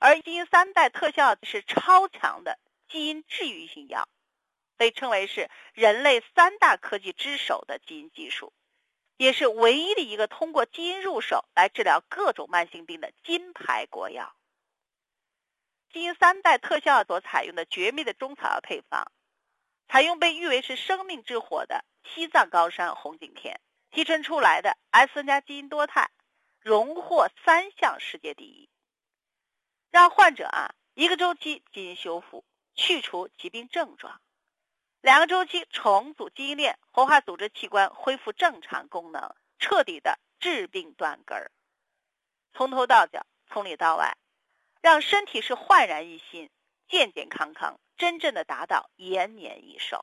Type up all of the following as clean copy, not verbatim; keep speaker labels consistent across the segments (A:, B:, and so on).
A: 而基因3代特效药是超强的基因治愈性药，被称为是人类3大科技之首的基因技术，也是唯一的一个通过基因入手来治疗各种慢性病的金牌国药。基因3代特效药所采用的绝密的中草药配方，采用被誉为是生命之火的西藏高山红景天提纯出来的 S+基因多肽，荣获3项世界第一，让患者1个周期基因修复，去除疾病症状，2个周期重组基因链，活化组织器官恢复正常功能，彻底的治病断根儿，从头到脚，从里到外，让身体是焕然一新，健健康康，真正的达到延年益寿。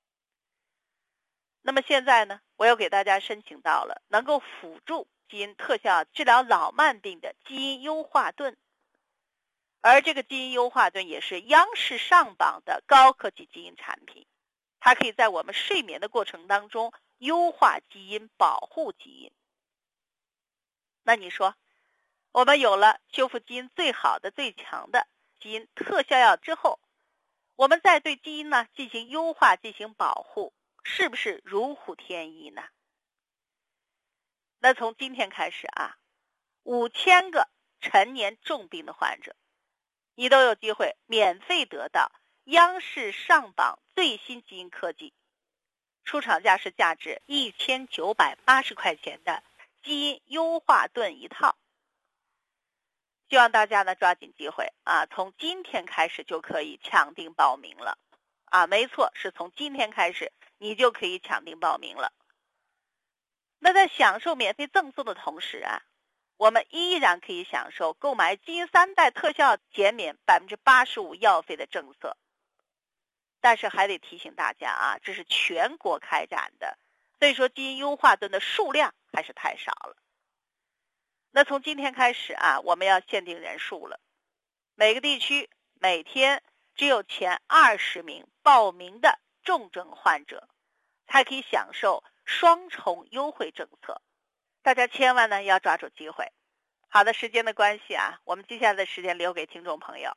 A: 那么现在呢，我又给大家申请到了能够辅助基因特效治疗老慢病的基因优化盾，而这个基因优化盾也是央视上榜的高科技基因产品，它可以在我们睡眠的过程当中优化基因，保护基因。那你说，我们有了修复基因最好的最强的基因特效药之后，我们再对基因呢进行优化进行保护，是不是如虎添翼呢？那从今天开始5000个陈年重病的患者，你都有机会免费得到央视上榜最新基因科技，出厂价是价值1980块钱的基因优化盾一套。希望大家呢抓紧机会从今天开始就可以抢订报名了没错，是从今天开始你就可以抢订报名了。那在享受免费赠送的同时我们依然可以享受购买基因3代特效减免85%药费的政策。但是还得提醒大家这是全国开展的，所以说基因优化盾的数量还是太少了。那从今天开始我们要限定人数了，每个地区每天只有前20名报名的重症患者才可以享受双重优惠政策，大家千万呢要抓住机会。好的，时间的关系我们接下来的时间留给听众朋友。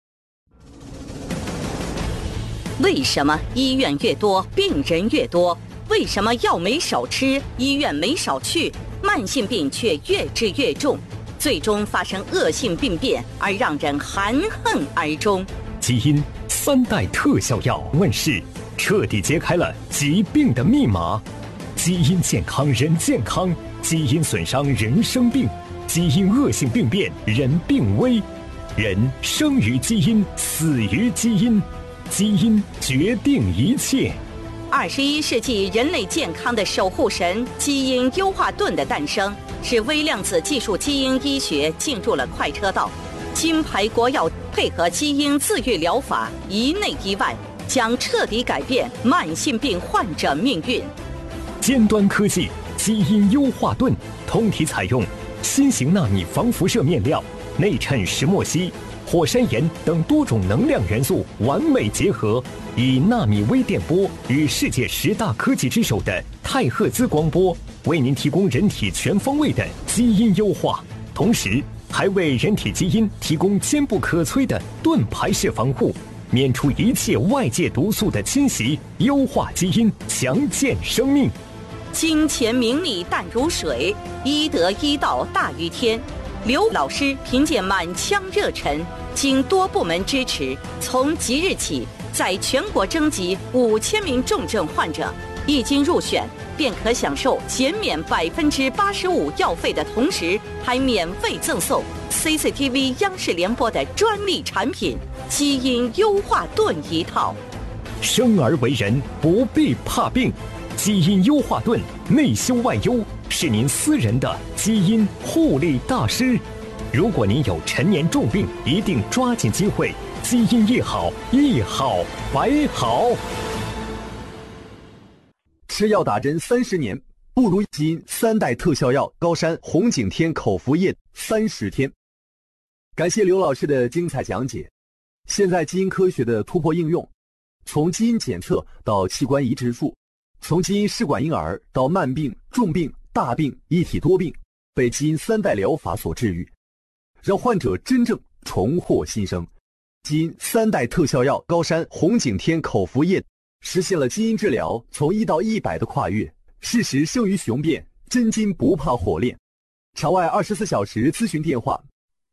B: 为什么医院越多病人越多？为什么药没少吃，医院没少去，慢性病却越治越重，最终发生恶性病变而让人含恨而终？
C: 基因3代特效药问世，彻底揭开了疾病的密码。基因健康人健康，基因损伤人生病，基因恶性病变人病危。人生于基因，死于基因，基因决定一切。
B: 21世纪人类健康的守护神基因优化盾的诞生，使微量子技术基因医学进入了快车道。金牌国药配合基因自愈疗法，一内一外，将彻底改变慢性病患者命运。
C: 尖端科技基因优化盾，通体采用新型纳米防辐射面料，内衬石墨烯、火山岩等多种能量元素完美结合，以纳米微电波与世界10大科技之首的太赫兹光波，为您提供人体全方位的基因优化，同时还为人体基因提供坚不可摧的盾牌式防护，免除一切外界毒素的侵袭，优化基因，强健生命。
B: 金钱名利淡如水，医德医道大于天。刘老师凭借满腔热忱，经多部门支持，从即日起在全国征集5000名重症患者，一经入选便可享受减免85%药费的同时，还免费赠送 CCTV 央视联播的专利产品基因优化盾一套。
C: 生而为人，不必怕病，基因优化盾内修外优，是您私人的基因护理大师。如果您有陈年重病，一定抓紧机会，基因一好，一好百好。
D: 吃药打针30年，不如基因3代特效药高山红景天口服液30天。感谢刘老师的精彩讲解。现在基因科学的突破应用，从基因检测到器官移植术，从基因试管婴儿到慢病、重病、大病一体多病，被基因3代疗法所治愈，让患者真正重获新生。基因3代特效药高山红景天口服液实现了基因治疗从1到100的跨越，事实胜于雄辩，真金不怕火炼。场外24小时咨询电话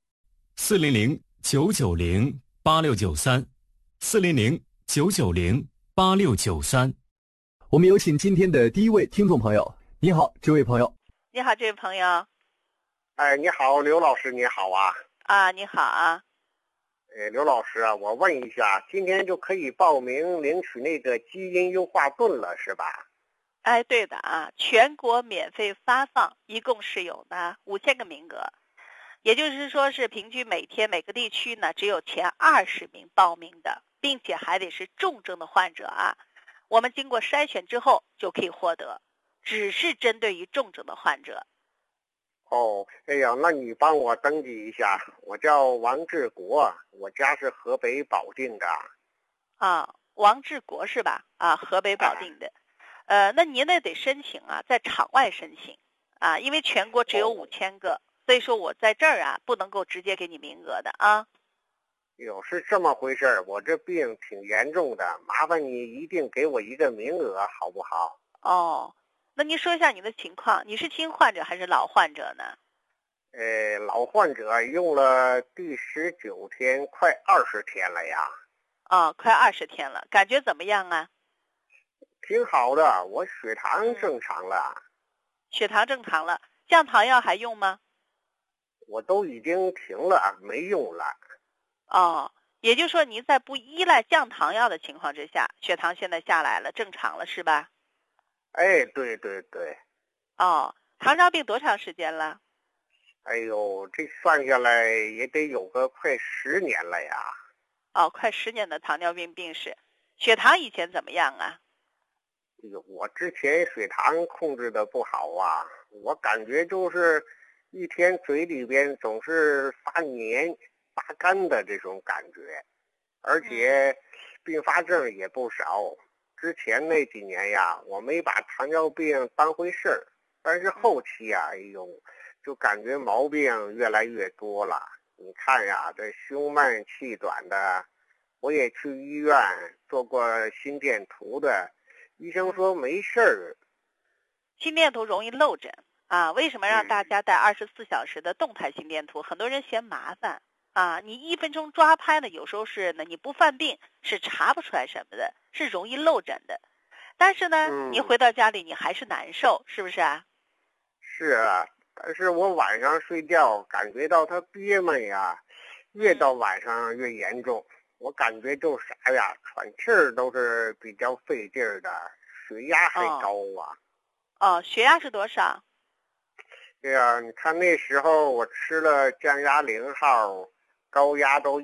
C: 400-990-8693，400-990-8693。
D: 我们有请今天的第一位听众朋友。你好，这位朋友。
A: 你好，这位朋友。
E: 哎，你好，刘老师，你好啊。
A: 你好啊。
E: 刘老师啊，我问一下，今天就可以报名领取那个基因优化盾了，是吧？
A: 哎，对的啊，全国免费发放，一共是有呢5000个名额，也就是说是平均每天每个地区呢只有前20名报名的，并且还得是重症的患者啊。我们经过筛选之后就可以获得，只是针对于重症的患者。
E: 哦，哎呀，那你帮我登记一下，我叫王志国，我家是河北保定的。
A: 王志国是吧？河北保定的。那您那得申请啊，在场外申请啊，因为全国只有5000个，所以说我在这儿啊不能够直接给你名额的啊。
E: 哟，是这么回事儿，我这病挺严重的，麻烦你一定给我一个名额，好不好？
A: 哦，那您说一下你的情况，你是新患者还是老患者呢？
E: 老患者用了第19天，快20天了呀。
A: 快20天了，感觉怎么样啊？
E: 挺好的，我血糖正常了。
A: 血糖正常了，降糖药还用吗？
E: 我都已经停了，没用了。
A: 也就是说您在不依赖降糖药的情况之下，血糖现在下来了，正常了是吧？
E: 哎，对对对。
A: 糖尿病多长时间了？
E: 哎呦，这算下来也得有个快10年了呀。
A: 快10年的糖尿病病史，血糖以前怎么样啊？
E: 我之前血糖控制的不好啊，我感觉就是一天嘴里边总是发黏发干的这种感觉，而且并发症也不少。之前那几年呀，我没把糖尿病当回事儿，但是后期呀，哎呦，就感觉毛病越来越多了。你看呀，这胸闷气短的，我也去医院做过心电图的，医生说没事儿。
A: 心电图容易漏诊啊，为什么让大家带24小时的动态心电图？很多人嫌麻烦啊，你1分钟抓拍呢，有时候是呢你不犯病是查不出来什么的，是容易漏诊的。但是呢，你回到家里你还是难受，是不是啊？
E: 是啊，但是我晚上睡觉感觉到它憋闷呀，越到晚上越严重。我感觉就啥呀，喘气儿都是比较费劲儿的，血压还高啊。
A: 血压是多少？
E: 对呀，你看那时候我吃了降压0号，高压都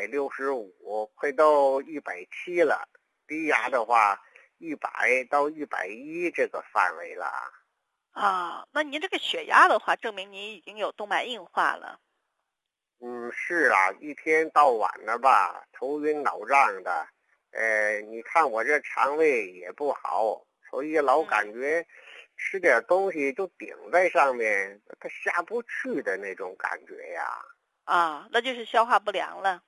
E: 165，快到170了。低压的话，100到110这个范围了。
A: 那您这个血压的话，证明您已经有动脉硬化了。
E: 是啊，一天到晚的吧，头晕脑胀的。你看我这肠胃也不好，所以老感觉吃点东西就顶在上面，它下不去的那种感觉呀。
A: 那就是消化不良了。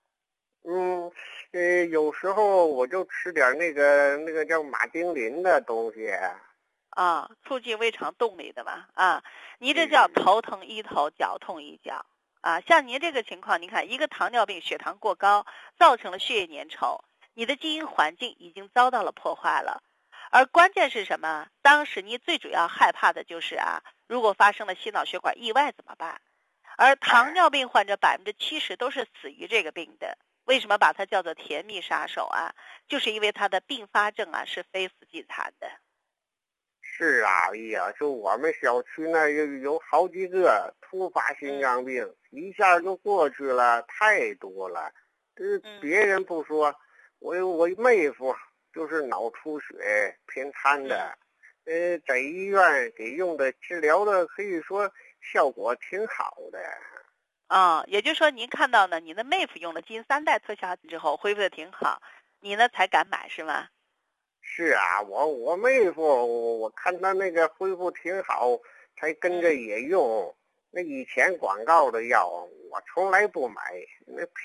E: 有时候我就吃点那个叫马丁啉的东西。
A: 促进胃肠动力的吧。你这叫头疼一头，脚痛一脚。像您这个情况，你看一个糖尿病血糖过高，造成了血液粘稠，你的基因环境已经遭到了破坏了。而关键是什么？当时你最主要害怕的就是如果发生了心脑血管意外怎么办？而糖尿病患者70%都是死于这个病的。为什么把它叫做甜蜜杀手啊？就是因为它的并发症是非死即残的。
E: 是啊，哎呀，就我们小区那有好几个突发心脏病，一下就过去了，太多了。别人不说，我妹夫就是脑出血偏瘫的，在医院给用的治疗的可以说效果挺好的。
A: 也就是说您看到呢，你的妹夫用了基因3代特效之后恢复的挺好，你呢才敢买是吗？
E: 是啊，我妹夫，我看他那个恢复挺好，才跟着也用。那以前广告的药， 我从来不买，那